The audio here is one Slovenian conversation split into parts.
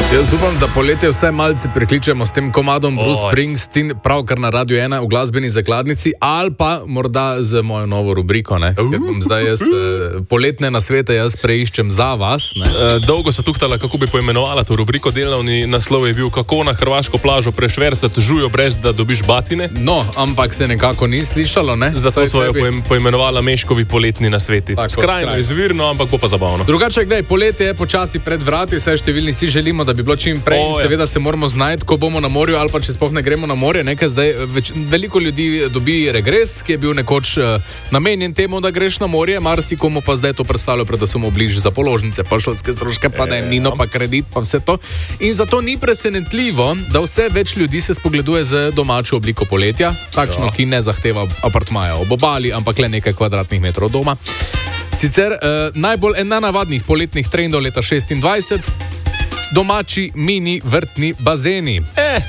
Jaz upam, da poletje vse malce prekličemo s tem komadom Bruce Springsteen, pravkar na Radio 1 v glasbeni zakladnici, ali pa morda z mojo novo rubriko, ne? Ker bom zdaj jaz poletne nasvete jaz preiščem za vas, ne? Dolgo se tuhtala, kako bi poimenovala to rubriko. Delovni naslov je bil, kako na hrvaško plažo prešvercati žujo, brez da dobiš batine. No, ampak se nekako ni slišalo, ne? Zato so jo poimenovala Meškovi poletni nasveti. Skrajno izvirno, ampak bo pa zabavno. Drugače, gledaj, poletje je počasi pred vrati, saj številni si želimo, da bi bilo čim prej, in seveda se moramo znajti, ko bomo na morju, ali pa če sploh ne gremo na morje, nekaj zdaj veliko ljudi dobi regres, ki je bil nekoč namenjen temu, da greš na morje, marsikomu pa zdaj to predstavlja predvsem obliž za položnice, pa šolske stroške, pa najemnino, pa kredit, pa vse to. In zato ni presenetljivo, da vse več ljudi se spogleduje z domačo obliko poletja, takšno, ki ne zahteva apartmaja ob obali, ampak le nekaj kvadratnih metrov doma. Sicer najbolj nenavadnih poletnih trendov leta 26 domači mini vrtni bazeni.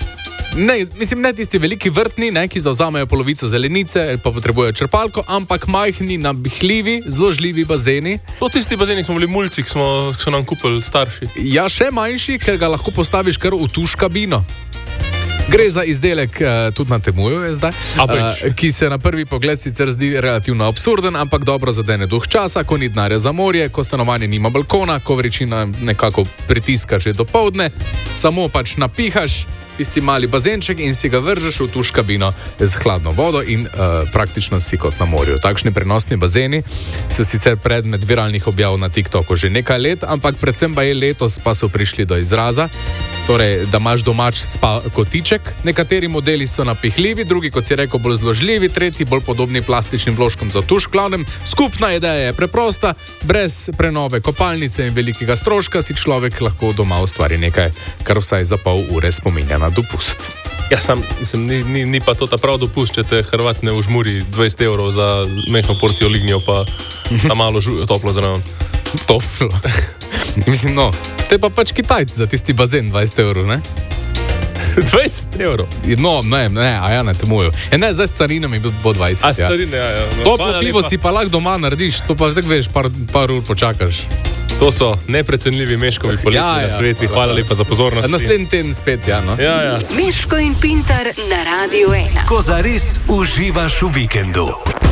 Ne tisti veliki vrtni, ne, ki zavzamejo polovico zelenice ali pa potrebujejo črpalko, ampak majhni, nabihljivi, zložljivi bazeni. To tisti bazeni, ki smo bili mulci, ki so nam kupili starši. Ja, še manjši, ker ga lahko postaviš kar v tuš kabino. Gre za izdelek, tudi na Temuju je zdaj, ki se na prvi pogled sicer zdi relativno absurden, ampak dobro zadene duh časa, ko ni denarja za morje, ko stanovanje nima balkona, ko vročina nekako pritiska že dopoldne, samo pač napihaš tisti mali bazenček in si ga vržeš v tuš kabino z hladno vodo in praktično si kot na morju. Takšni prenosni bazeni so sicer predmet viralnih objav na TikToku že nekaj let, ampak predvsem pa je letos pa so prišli do izraza. Torej, da imaš domač kotiček. Nekateri modeli so napihljivi, drugi, kot si rekel, bolj zložljivi, tretji bolj podobni plastičnim vložkom za tuš. Glavnem, skupna ideja je preprosta, brez prenove kopalnice in velikega stroška si človek lahko doma ustvari nekaj, kar vsaj za pol ure spominja na dopust. Ja, ni pa to ta prav dopust, če te Hrvat ne užmuri 20 evrov za mehko porcijo lignjev, pa malo toplo zraven. Toplo. Mislim, no, te pa pač Kitajci za tisti bazen 20 evrov, ne? 20 evrov? No, ne Temuju. Ne, zdaj s carinami bo 20. A s carine, ja. Toplo pivo si pa lahko doma narediš, to pa tako veš, par ur počakaš. To so neprecenljivi Meškovi poletni nasveti. Hvala lepa za pozornost. Naslednji teden spet, no. Ja. Meško in Pintar na Radio 1. Ko zares uživaš v vikendu.